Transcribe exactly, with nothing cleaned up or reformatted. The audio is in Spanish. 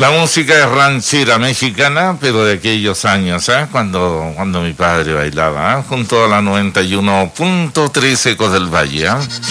La música es ranchera mexicana, pero de aquellos años, ¿eh? Cuando, cuando mi padre bailaba, ¿eh? Junto a la noventa y uno punto tres Ecos del Valle, ¿eh?